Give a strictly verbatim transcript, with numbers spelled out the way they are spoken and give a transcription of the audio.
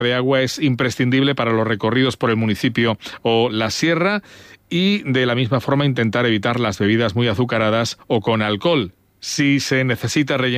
de agua es imprescindible para los recorridos por el municipio o la sierra, y de la misma forma intentar evitar las bebidas muy azucaradas o con alcohol. Si se necesita rellenar